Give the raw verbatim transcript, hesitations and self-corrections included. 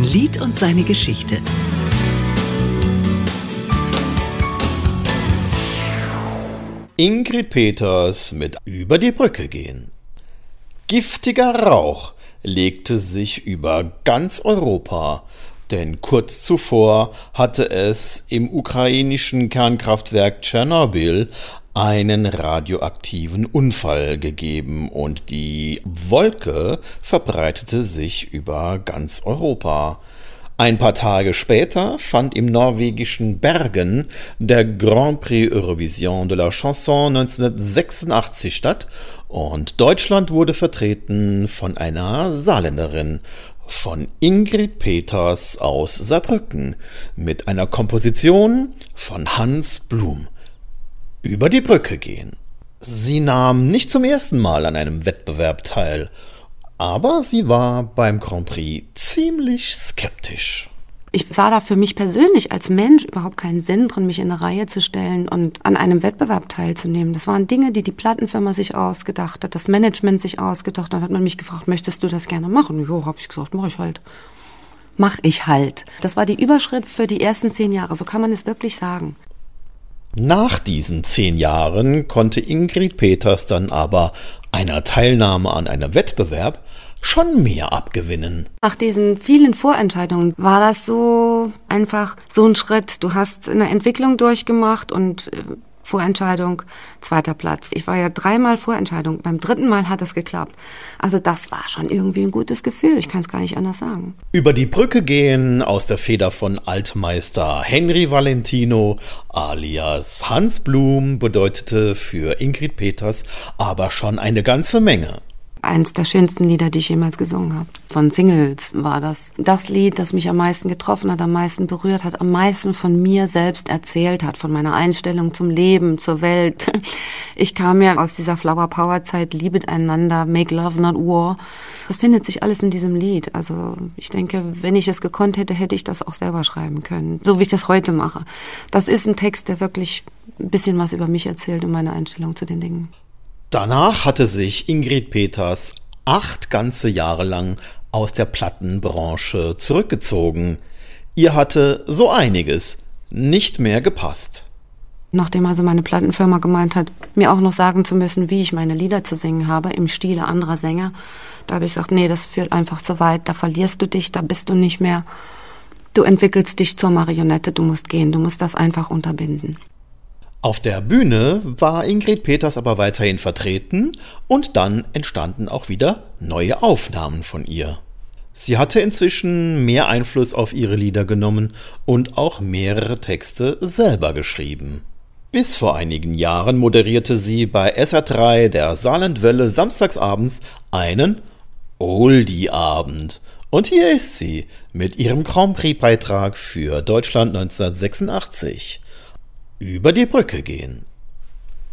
Lied und seine Geschichte. Ingrid Peters mit Über die Brücke gehen. Giftiger Rauch legte sich über ganz Europa, denn kurz zuvor hatte es im ukrainischen Kernkraftwerk Tschernobyl einen radioaktiven Unfall gegeben und die Wolke verbreitete sich über ganz Europa. Ein paar Tage später fand im norwegischen Bergen der Grand Prix Eurovision de la Chanson neunzehnhundertsechsundachtzig statt und Deutschland wurde vertreten von einer Saarländerin, von Ingrid Peters aus Saarbrücken, mit einer Komposition von Hans Blum. Über die Brücke gehen. Sie nahm nicht zum ersten Mal an einem Wettbewerb teil, aber sie war beim Grand Prix ziemlich skeptisch. Ich sah da für mich persönlich als Mensch überhaupt keinen Sinn drin, mich in eine Reihe zu stellen und an einem Wettbewerb teilzunehmen. Das waren Dinge, die die Plattenfirma sich ausgedacht hat, das Management sich ausgedacht hat. Dann hat man mich gefragt, möchtest du das gerne machen? Jo, habe ich gesagt, mach ich halt. Mach ich halt. Das war die Überschrift für die ersten zehn Jahre, so kann man es wirklich sagen. Nach diesen zehn Jahren konnte Ingrid Peters dann aber einer Teilnahme an einem Wettbewerb schon mehr abgewinnen. Nach diesen vielen Vorentscheidungen war das so einfach so ein Schritt. Du hast eine Entwicklung durchgemacht und Vorentscheidung, zweiter Platz. Ich war ja dreimal Vorentscheidung. Beim dritten Mal hat es geklappt. Also das war schon irgendwie ein gutes Gefühl. Ich kann es gar nicht anders sagen. Über die Brücke gehen aus der Feder von Altmeister Henry Valentino alias Hans Blum bedeutete für Ingrid Peters aber schon eine ganze Menge. Eins der schönsten Lieder, die ich jemals gesungen habe. Von Singles war das. Das Lied, das mich am meisten getroffen hat, am meisten berührt hat, am meisten von mir selbst erzählt hat, von meiner Einstellung zum Leben, zur Welt. Ich kam ja aus dieser Flower Power Zeit, liebet einander, make love not war. Das findet sich alles in diesem Lied. Also ich denke, wenn ich es gekonnt hätte, hätte ich das auch selber schreiben können. So wie ich das heute mache. Das ist ein Text, der wirklich ein bisschen was über mich erzählt und meine Einstellung zu den Dingen. Danach hatte sich Ingrid Peters acht ganze Jahre lang aus der Plattenbranche zurückgezogen. Ihr hatte so einiges nicht mehr gepasst. Nachdem also meine Plattenfirma gemeint hat, mir auch noch sagen zu müssen, wie ich meine Lieder zu singen habe, im Stile anderer Sänger, da habe ich gesagt, nee, das führt einfach zu weit, da verlierst du dich, da bist du nicht mehr. Du entwickelst dich zur Marionette, du musst gehen, du musst das einfach unterbinden. Auf der Bühne war Ingrid Peters aber weiterhin vertreten und dann entstanden auch wieder neue Aufnahmen von ihr. Sie hatte inzwischen mehr Einfluss auf ihre Lieder genommen und auch mehrere Texte selber geschrieben. Bis vor einigen Jahren moderierte sie bei S R drei der Saarlandwelle samstagsabends einen Oldie-Abend. Und hier ist sie mit ihrem Grand Prix-Beitrag für Deutschland neunzehnhundertsechsundachtzig. Über die Brücke gehen.